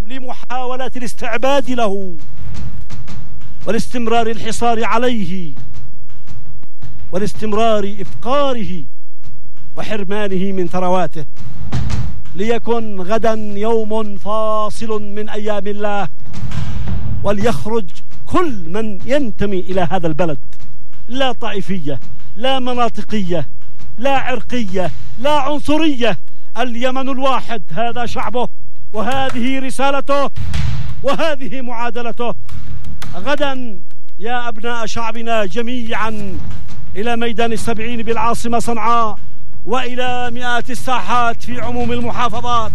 لمحاولات الاستعباد له والاستمرار الحصار عليه والاستمرار إفقاره وحرمانه من ثرواته. ليكن غدا يوم فاصل من أيام الله، وليخرج كل من ينتمي إلى هذا البلد، لا طائفية، لا مناطقية، لا عرقية، لا عنصرية. اليمن الواحد، هذا شعبه، وهذه رسالته، وهذه معادلته. غدا يا أبناء شعبنا جميعا إلى ميدان السبعين بالعاصمة صنعاء، وإلى مئات الساحات في عموم المحافظات،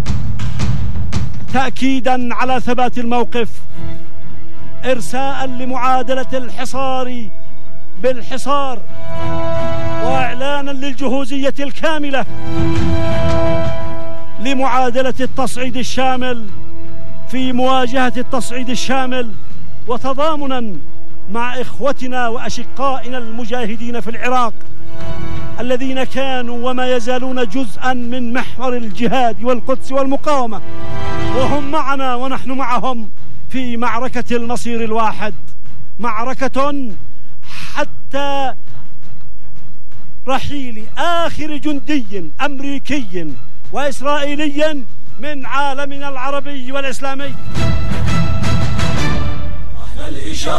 تأكيدا على ثبات الموقف، إرساء لمعادلة الحصار بالحصار، وإعلانا للجهوزية الكاملة لمعادلة التصعيد الشامل في مواجهة التصعيد الشامل، وتضامنا مع إخوتنا وأشقائنا المجاهدين في العراق الذين كانوا وما يزالون جزءا من محور الجهاد والقدس والمقاومة، وهم معنا ونحن معهم في معركة المصير الواحد، معركة حتى رحيل آخر جندي أمريكي وإسرائيلي من عالمنا العربي والإسلامي.